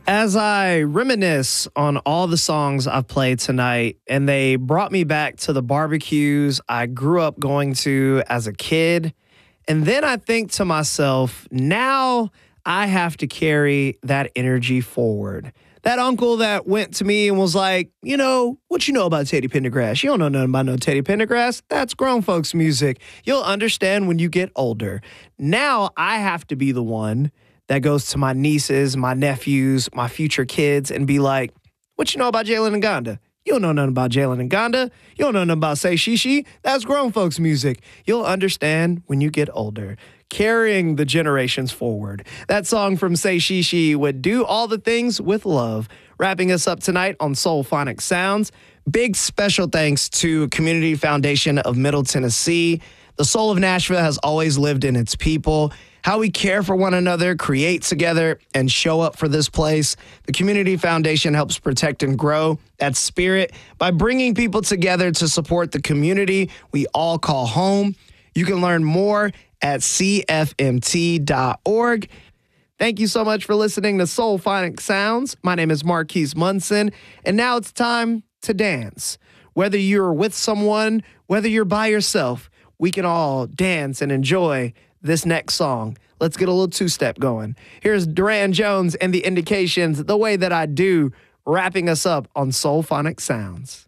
As I reminisce on all the songs I've played tonight, and they brought me back to the barbecues I grew up going to as a kid, and then I think to myself, now I have to carry that energy forward. That uncle that went to me and was like, what you know about Teddy Pendergrass? You don't know nothing about no Teddy Pendergrass. That's grown folks music. You'll understand when you get older. Now I have to be the one that goes to my nieces, my nephews, my future kids, and be like, what you know about Jalen Ngonda? You don't know nothing about Jalen Ngonda. You don't know nothing about Say Shishi. That's grown folks music. You'll understand when you get older. Carrying the generations forward. That song from Say Shishi would do all the things with love. Wrapping us up tonight on Soul Phonic Sounds. Big special thanks to Community Foundation of Middle Tennessee. The soul of Nashville has always lived in its people. How we care for one another, create together, and show up for this place. The Community Foundation helps protect and grow that spirit by bringing people together to support the community we all call home. You can learn more at cfmt.org. Thank you so much for listening to Soul Phonic Sounds. My name is Marquise Munson, and now it's time to dance. Whether you're with someone, whether you're by yourself, we can all dance and enjoy this next song. Let's get a little two-step going. Here's Duran Jones and the Indications, The Way That I Do, wrapping us up on Soul Phonic Sounds.